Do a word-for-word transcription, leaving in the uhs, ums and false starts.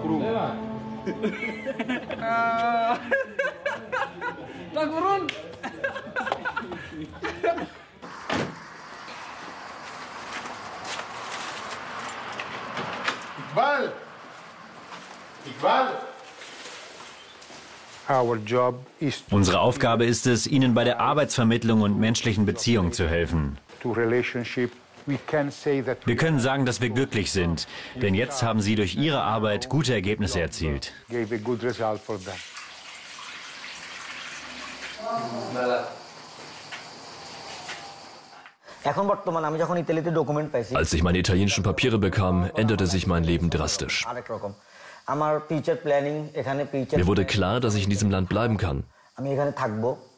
Takburun. Iqbal! Iqbal! Unsere Aufgabe ist es, Ihnen bei der Arbeitsvermittlung und menschlichen Beziehungen zu helfen. Wir können sagen, dass wir glücklich sind, denn jetzt haben Sie durch Ihre Arbeit gute Ergebnisse erzielt. Als ich meine italienischen Papiere bekam, änderte sich mein Leben drastisch. Mir wurde klar, dass ich in diesem Land bleiben kann.